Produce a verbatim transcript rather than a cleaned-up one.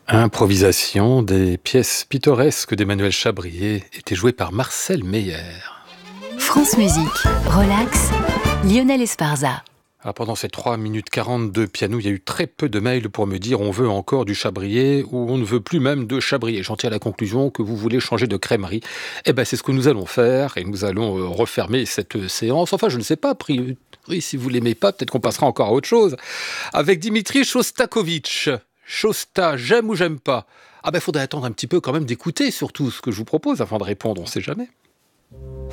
Improvisation, des pièces pittoresques d'Emmanuel Chabrier étaient jouées par Marcel Meyer. France Musique, relax, Lionel Esparza. Ah, pendant ces trois minutes quarante de piano, il y a eu très peu de mails pour me dire on veut encore du Chabrier ou on ne veut plus même de Chabrier. J'en tire à la conclusion que vous voulez changer de crèmerie. Eh ben c'est ce que nous allons faire et nous allons euh, refermer cette euh, séance. Enfin, je ne sais pas, a priori, si vous l'aimez pas, peut-être qu'on passera encore à autre chose. Avec Dimitri Shostakovich. Shosta, j'aime ou j'aime pas? Ah ben faudrait attendre un petit peu quand même d'écouter surtout ce que je vous propose avant de répondre, on sait jamais.